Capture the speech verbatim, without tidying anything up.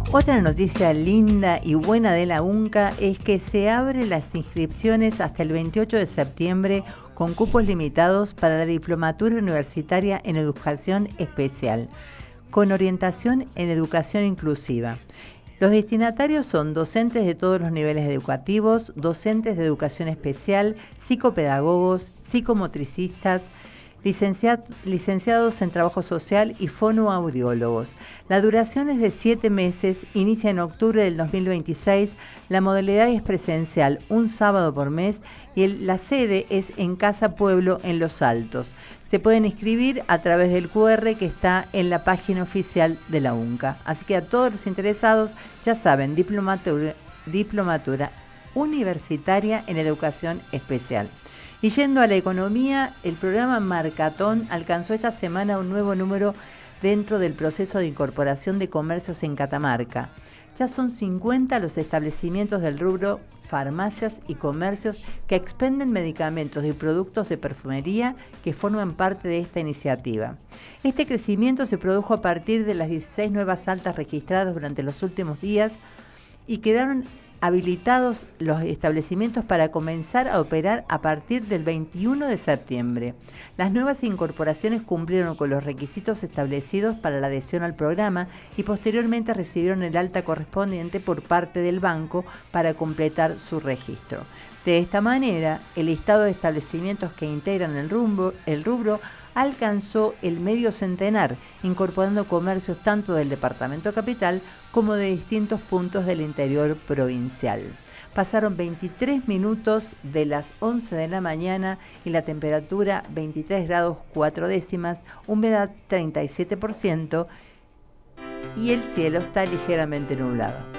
Otra noticia linda y buena de la UNCA es que se abren las inscripciones hasta el veintiocho de septiembre con cupos limitados para la diplomatura universitaria en educación especial, con orientación en educación inclusiva. Los destinatarios son docentes de todos los niveles educativos, docentes de educación especial, psicopedagogos, psicomotricistas, licenciados, licenciados en trabajo social y fonoaudiólogos. La duración es de siete meses, inicia en octubre del dos mil veintiséis, la modalidad es presencial, un sábado por mes, y el, la sede es en Casa Pueblo, en Los Altos. Se pueden inscribir a través del cu erre que está en la página oficial de la UNCA. Así que a todos los interesados, ya saben, diplomatura, diplomatura universitaria en educación especial. Y yendo a la economía, el programa Marcatón alcanzó esta semana un nuevo número dentro del proceso de incorporación de comercios en Catamarca. Ya son cincuenta los establecimientos del rubro farmacias y comercios que expenden medicamentos y productos de perfumería que forman parte de esta iniciativa. Este crecimiento se produjo a partir de las dieciséis nuevas altas registradas durante los últimos días y quedaron habilitados los establecimientos para comenzar a operar a partir del veintiuno de septiembre. Las nuevas incorporaciones cumplieron con los requisitos establecidos para la adhesión al programa y posteriormente recibieron el alta correspondiente por parte del banco para completar su registro. De esta manera, el listado de establecimientos que integran el rubro, el rubro alcanzó el medio centenar, incorporando comercios tanto del departamento capital como de distintos puntos del interior provincial. Pasaron veintitrés minutos de las once de la mañana y la temperatura veintitrés grados cuatro décimas, humedad treinta y siete por ciento y el cielo está ligeramente nublado.